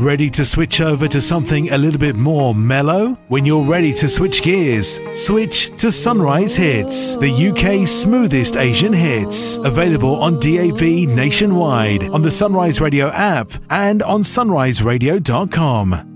Ready to switch over to something a little bit more mellow? When you're ready to switch gears, switch to Sunrise Hits, the UK's smoothest Asian hits. Available on DAB nationwide, on the Sunrise Radio app, and on sunriseradio.com.